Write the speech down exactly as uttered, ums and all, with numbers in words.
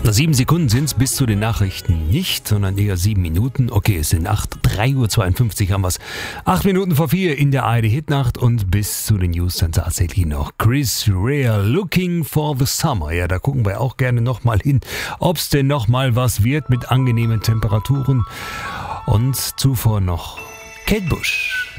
Na, sieben Sekunden sind es bis zu den Nachrichten nicht, sondern eher sieben Minuten. Okay, es sind acht, drei Uhr zweiundfünfzig haben wir es. Acht Minuten vor vier in der A R D-Hitnacht und bis zu den News dann tatsächlich noch Chris Rea, Looking for the Summer. Ja, da gucken wir auch gerne nochmal hin, ob es denn nochmal was wird mit angenehmen Temperaturen. Und zuvor noch Kate Bush.